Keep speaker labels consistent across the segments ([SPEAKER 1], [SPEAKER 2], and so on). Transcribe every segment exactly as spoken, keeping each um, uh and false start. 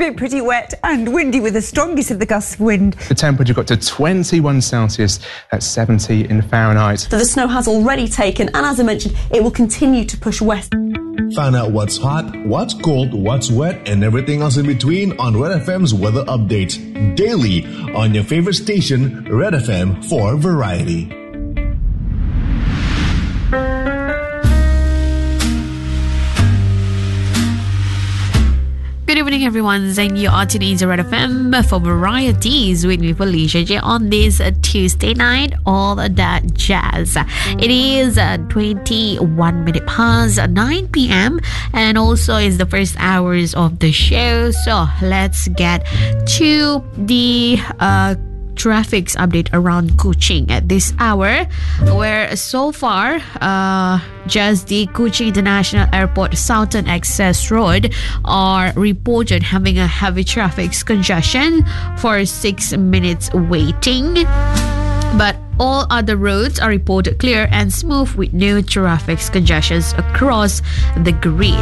[SPEAKER 1] bit pretty wet and windy with the strongest of the gusts of wind.
[SPEAKER 2] The temperature got to twenty-one Celsius, that's seventy in Fahrenheit.
[SPEAKER 3] So the snow has already taken, and as I mentioned, it will continue to push west.
[SPEAKER 4] Find out what's hot, what's cold, what's wet, and everything else in between on Red F M's weather update. Daily on your favorite station, Red F M for Variety.
[SPEAKER 5] Good evening, everyone. And you are tuning to Red F M for Varieties with me, Felicia J, on this uh, Tuesday night, all that jazz. It is uh, twenty-one minutes past nine p.m. and also is the first hours of the show. So let's get to the uh, traffic's update around Kuching at this hour, where so far uh, just the Kuching International Airport Southern Access Road are reported having a heavy traffic congestion for six minutes waiting, but all other roads are reported clear and smooth with no traffic congestions across the grid.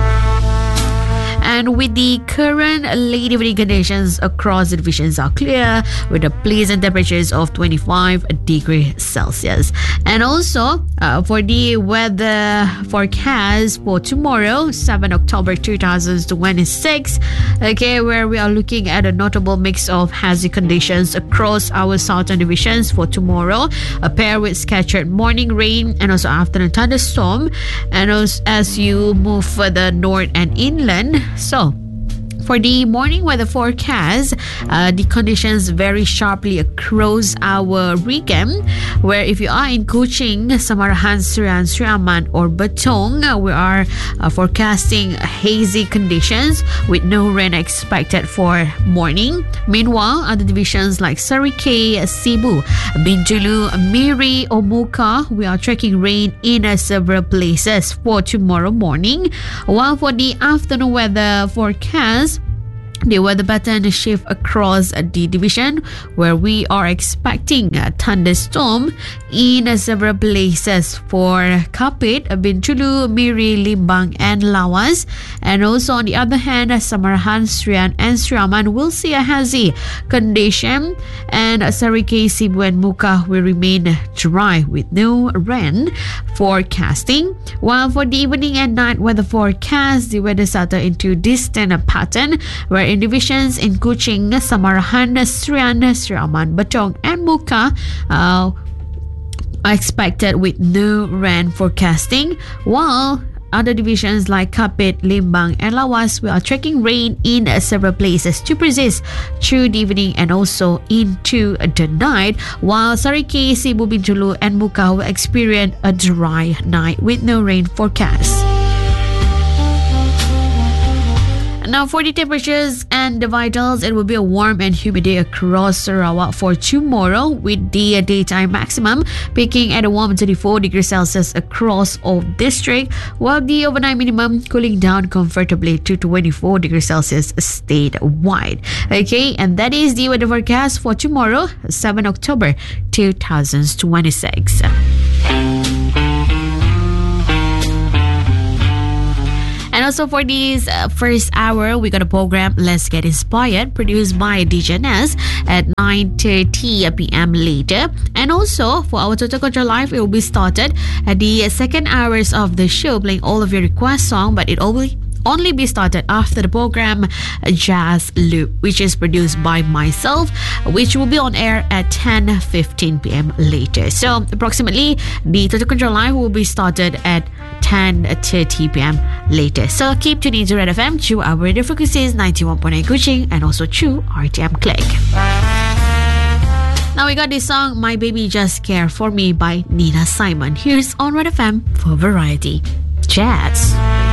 [SPEAKER 5] And with the current late evening conditions across the divisions are clear with the pleasant temperatures of twenty-five degrees Celsius. And also uh, for the weather forecast for tomorrow, seventh of October two thousand twenty-six, okay, where we are looking at a notable mix of hazy conditions across our southern divisions for tomorrow, a pair with scattered morning rain and also afternoon thunderstorm, and also as you move further north and inland. So for the morning weather forecast, uh, the conditions vary sharply across our region, where if you are in Kuching, Samarahan, Serian, Sri Aman or Betong, uh, we are uh, forecasting hazy conditions with no rain expected for morning. Meanwhile, other divisions like Sarikei, Cebu, Bintulu, Miri or Muka, we are tracking rain in uh, several places for tomorrow morning. While for the afternoon weather forecast, the weather pattern shift across the division, where we are expecting a thunderstorm in several places for Kapit, Bintulu, Miri, Limbang and Lawas. And also on the other hand, Samarahan, Serian and Sri Aman will see a hazy condition, and Sarikei, Cebu and Muka will remain dry with no rain forecasting. While for the evening and night weather forecast, the weather settle into distant pattern, where in divisions in Kuching, Samarahan, Serian, Sri Aman, Betong and Muka uh, are expected with no rain forecasting, while other divisions like Kapit, Limbang and Lawas, we are tracking rain in uh, several places to persist through the evening and also into the night, while Sarikei, Cebu, Bintulu and Muka will experience a dry night with no rain forecast. Now for the temperatures and the vitals, it will be a warm and humid day across Sarawak for tomorrow, with the daytime maximum peaking at a warm thirty-four degrees Celsius across all districts, while the overnight minimum cooling down comfortably to twenty-four degrees Celsius statewide. Okay, and that is the weather forecast for tomorrow, seventh of October two thousand twenty-six. And also for this uh, first hour, we got a program Let's Get Inspired, produced by D J Ness at nine thirty p.m. later. And also for our Total Control Live, it will be started at the second hours of the show, playing all of your request song, but it will be only be started after the program Jazz Loop, which is produced by myself, which will be on air at ten fifteen p.m. later. So approximately the Total Control Live will be started at ten thirty p.m. later. So keep tuning to Red F M through our radio frequencies ninety-one point nine Kuching and also through R T M Click. Now we got this song My Baby Just Care For Me by Nina Simon. Here's on Red F M for Variety Jazz.